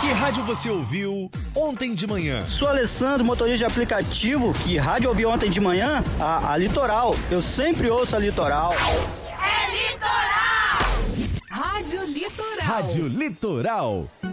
Que rádio você ouviu ontem de manhã? Sou Alessandro, motorista de aplicativo. Que rádio ouvi ontem de manhã? A Litoral. Eu sempre ouço a Litoral. É Litoral! Rádio Litoral. Rádio Litoral.